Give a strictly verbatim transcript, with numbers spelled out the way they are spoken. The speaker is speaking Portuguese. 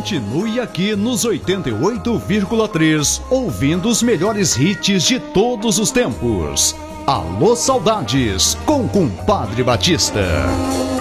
Continue aqui nos oitenta e oito vírgula três, ouvindo os melhores hits de todos os tempos. Alô Saudades, com Compadre Batista.